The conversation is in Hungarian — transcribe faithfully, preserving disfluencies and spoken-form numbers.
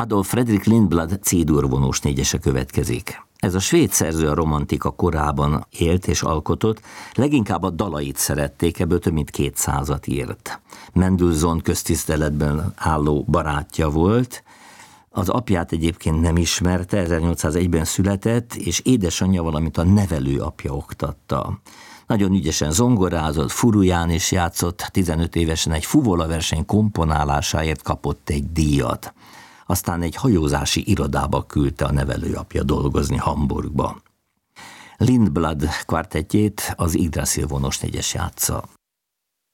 Adolf Fredrik Lindblad C-dur vonós négyese következik. Ez a svéd szerző a romantika korában élt és alkotott, leginkább a dalait szerették, ebből több mint kétszázat írt. Mendelssohn köztiszteletben álló barátja volt, az apját egyébként nem ismerte, ezernyolcszázegyben született, és édesanyja, valamint a nevelő apja oktatta. Nagyon ügyesen zongorázott, furuján is játszott, tizenöt évesen egy fuvola verseny komponálásáért kapott egy díjat. Aztán egy hajózási irodába küldte a nevelőapja dolgozni Hamburgba. Lindblad kvartettjét az Yggdrasil vonós négyes játsza.